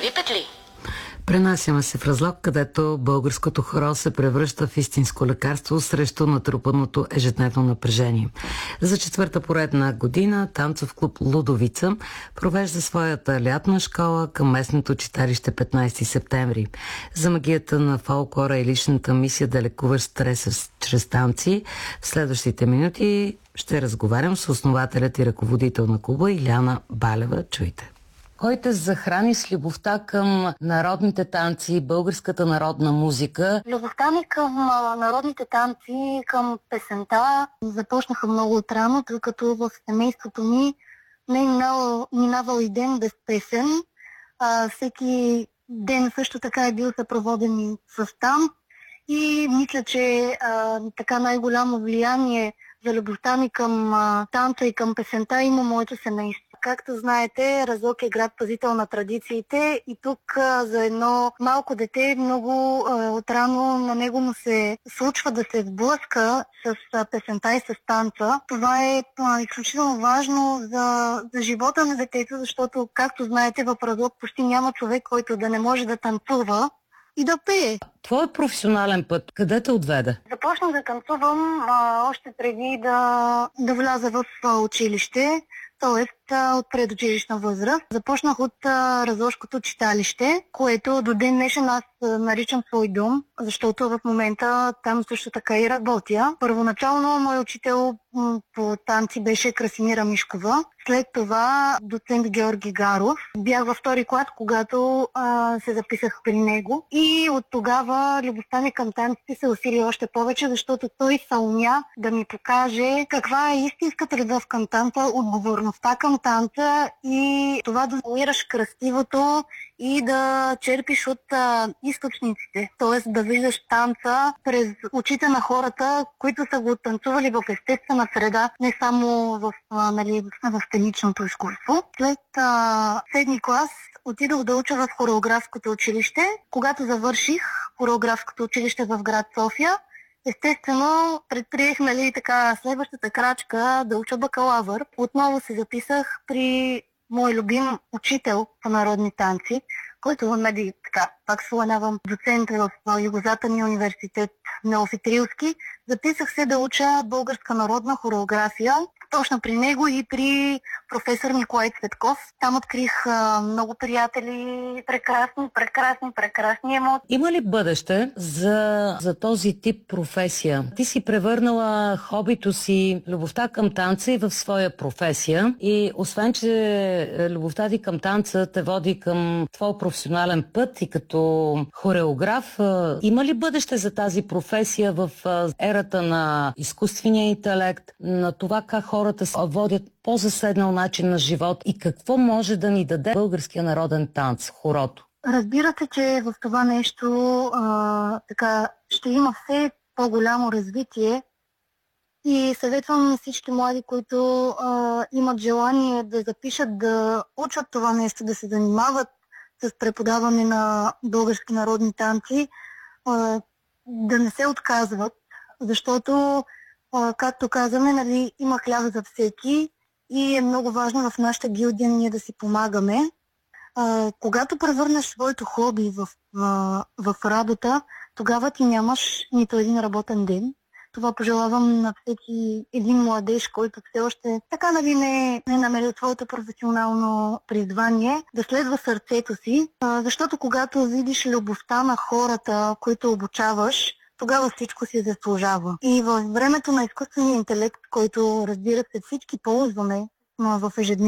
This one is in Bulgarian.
Прави петли. Пренасяме се в Разлог, където българското хоро се превръща в истинско лекарство срещу натрупаното ежедневно напрежение. За четвърта поредна година танцов клуб Лудовица провежда своята лятна школа към местното читалище 15 септември. За магията на фолклора и личната мисия да лекуваш стреса чрез танци, в следващите минути ще разговарям с основателят и ръководител на клуба Иляна Балева. Чуйте. Кой те захрани с любовта към народните танци, българската народна музика? Любовта ми към народните танци, към песента започнаха много отрано, тъй като в семейството ми не е минавал и ден без песен. Всеки ден също така е бил съпроводен с танц и мисля, че така най-голямо влияние за любовта ми към танца и към песента има моето семейство. Както знаете, Разлог е град пазител на традициите и тук за едно малко дете много отрано на него му се случва да се сблъска с песента и с танца. Това е изключително важно за живота на детето, защото, както знаете, в Разлог почти няма човек, който да не може да танцува и да пее. Твой професионален път къде те отведе? Започнах да танцувам още преди да вляза в училище, т.е. от предучилищна възраст. Започнах от Разложкото читалище, което до ден днешен аз наричам свой дом, защото в момента там също така и работя. Първоначално мой учител по танци беше Красимира Мишкова. След това доцент Георги Гаров. Бях във втори клас, когато се записах при него. И от тогава любовта ми към танците се усили още повече, защото той съумя да ми покаже каква е истинската любов към танца, отговорността към танца и това да намираш красивото и да черпиш от източниците. Т.е. да виждаш танца през очите на хората, които са го танцували в естествена среда, не само в сценичното изкуство. След седми клас отидох да уча в хореографското училище. Когато завърших хореографското училище в град София, естествено предприех следващата крачка да уча бакалавър. Отново се записах при мой любим учител по народни танци, който пак споменавам, доцент в Югозападния университет Неофит Рилски. Записах се да уча българска народна хореография точно при него и при професор Николай Цветков. Там открих много приятели, прекрасни емоции. Има ли бъдеще за този тип професия? Ти си превърнала хобито си, любовта към танца и в своя професия. И освен, че любовта ти към танца те води към твой професионален път и като хореограф, има ли бъдеще за тази професия в ерата на изкуствения интелект, на това как хората се водят по-заседнал начин на живот и какво може да ни даде българския народен танц, хорото? Разбира се, че в това нещо ще има все по-голямо развитие и съветвам всички млади, които имат желание да запишат, да учат това нещо, да се занимават с преподаване на български народни танци, да не се отказват, защото както казваме, има хляб за всеки и е много важно в нашата гилдия ние да си помагаме. Когато превърнеш своето хоби в работа, тогава ти нямаш нито един работен ден. Това пожелавам на всеки един младеж, който все още не е намерил своето професионално призвание, да следва сърцето си, защото когато видиш любовта на хората, които обучаваш, тогава всичко си заслужава. И във времето на изкуствения интелект, който, разбира се, всички ползваме в ежедневието,